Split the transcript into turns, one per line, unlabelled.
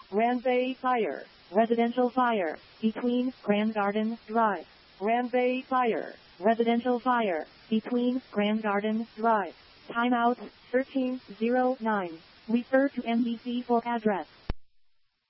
Ranbay Fire. Residential fire. Between Grand Garden Drive. Ranbay Fire. Residential fire. Between Grand Garden Drive. Timeout 1309. Refer to NBC for address.